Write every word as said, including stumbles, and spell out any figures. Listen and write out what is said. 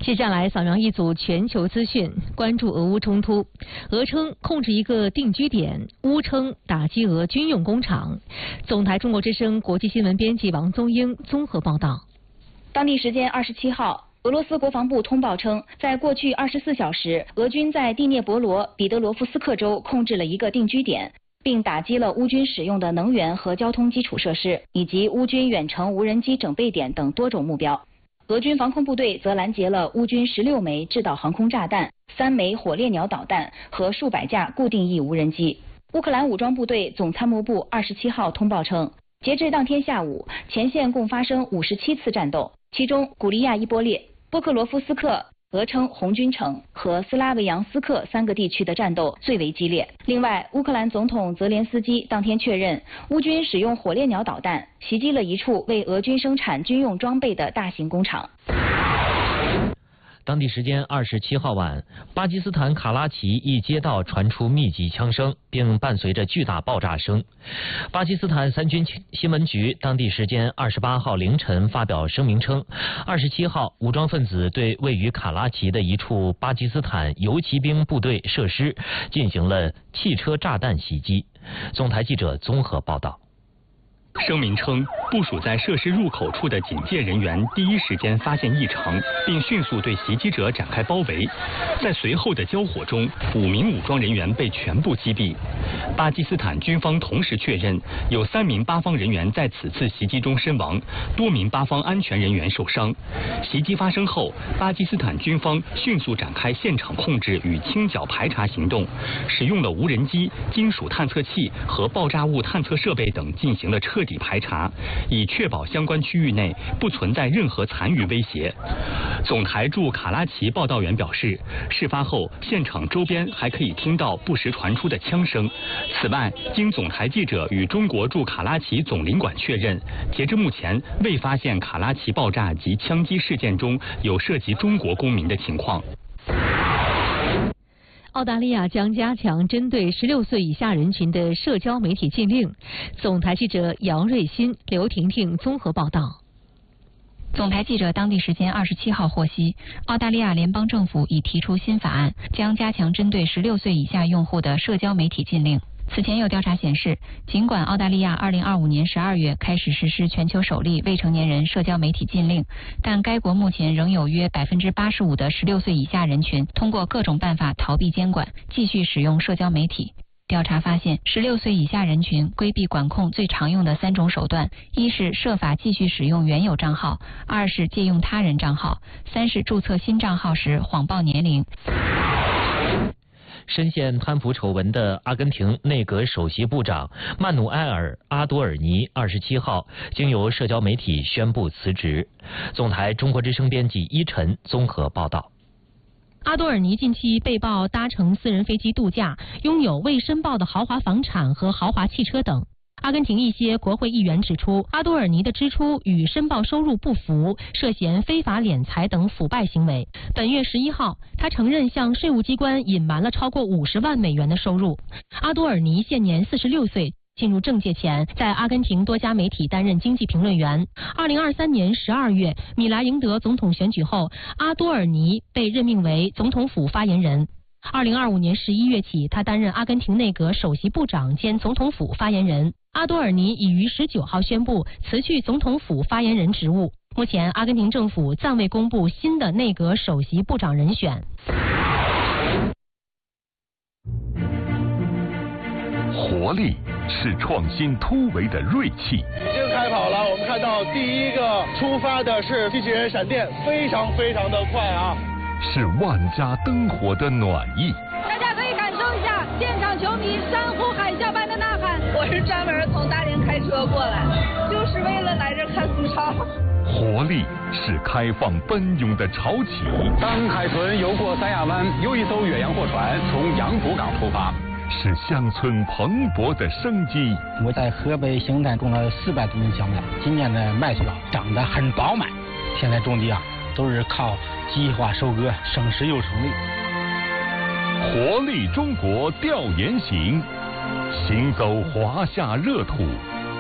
接下来扫描一组全球资讯，关注俄乌冲突。俄称控制一个定居点，乌称打击俄军用工厂。总台中国之声国际新闻编辑王宗英综合报道。 当地时间二十七号，俄罗斯国防部通报称，在过去二十四小时，俄军在第聂伯罗彼得罗夫斯克州控制了一个定居点，并打击了乌军使用的能源和交通基础设施，以及乌军远程无人机整备点等多种目标。俄军防空部队则拦截了乌军十六枚制导航空炸弹、三枚火烈鸟导弹和数百架固定翼无人机。乌克兰武装部队总参谋部二十七号通报称，截至当天下午，前线共发生五十七次战斗，其中古利亚伊波列、波克罗夫斯克、俄称红军城和斯拉维扬斯克三个地区的战斗最为激烈。另外，乌克兰总统泽连斯基当天确认，乌军使用火烈鸟导弹袭击了一处为俄军生产军用装备的大型工厂。 当地时间二十七号晚，巴基斯坦卡拉奇一街道传出密集枪声，并伴随着巨大爆炸声。巴基斯坦三军新闻局当地时间二十八号凌晨发表声明称，二十七号武装分子对位于卡拉奇的一处巴基斯坦游骑兵部队设施进行了汽车炸弹袭击。总台记者综合报道。 声明称，部署在设施入口处的警戒人员第一时间发现异常，并迅速对袭击者展开包围。在随后的交火中，五名武装人员被全部击毙。巴基斯坦军方同时确认，有三名巴方人员在此次袭击中身亡，多名巴方安全人员受伤。袭击发生后，巴基斯坦军方迅速展开现场控制与清剿排查行动，使用了无人机、金属探测器和爆炸物探测设备等进行了彻底排查，以确保相关区域内不存在任何残余威胁。总台驻卡拉奇报道员表示，事发后现场周边还可以听到不时传出的枪声。此外，经总台记者与中国驻卡拉奇总领馆确认，截至目前未发现卡拉奇爆炸及枪击事件中有涉及中国公民的情况。 澳大利亚将加强针对十六岁以下人群的社交媒体禁令。总台记者姚瑞欣、刘婷婷综合报道。 总台记者当地时间二十七号获悉，澳大利亚联邦政府已提出新法案，将加强针对十六岁以下用户的社交媒体禁令。此前有调查显示，尽管澳大利亚二零二五年十二月开始实施全球首例未成年人社交媒体禁令，但该国目前仍有约百分之八十五的十六岁以下人群通过各种办法逃避监管，继续使用社交媒体。调查发现，十六岁以下人群规避管控最常用的三种手段：一是设法继续使用原有账号；二是借用他人账号；三是注册新账号时谎报年龄。 深陷贪腐丑闻的阿根廷内阁首席部长曼努埃尔·阿多尔尼二十七号经由社交媒体宣布辞职。总台中国之声编辑依晨综合报道。 阿多尔尼近期被曝搭乘私人飞机度假，拥有未申报的豪华房产和豪华汽车等。阿根廷一些国会议员指出，阿多尔尼的支出与申报收入不符，涉嫌非法敛财等腐败行为。本月十一号，他承认向税务机关隐瞒了超过五十万美元的收入。阿多尔尼现年四十六岁。进入政界前，在阿根廷多家媒体担任经济评论员。二零二三年十二月，米莱赢得总统选举后，阿多尔尼被任命为总统府发言人。二零二五年十一月起，他担任阿根廷内阁首席部长兼总统府发言人。阿多尔尼已于十九号宣布辞去总统府发言人职务。目前，阿根廷政府暂未公布新的内阁首席部长人选。 活力是创新突围的锐气。 已经开跑了，我们看到第一个出发的是机器人闪电，非常非常的快啊！ 是万家灯火的暖意。 大家可以感受一下现场球迷山呼海啸般的呐喊。我是专门从大连开车过来，就是为了来这看苏超。 活力是开放奔涌的潮起。 当海豚游过三亚湾，又一艘远洋货船从杨浦港出发。 是乡村蓬勃的生机。 我在河北邢台种了四百多亩小麦，今年的麦穗啊长得很饱满。现在种地啊都是靠机械化收割，省时又省力。 活力中国调研行，行走华夏热土。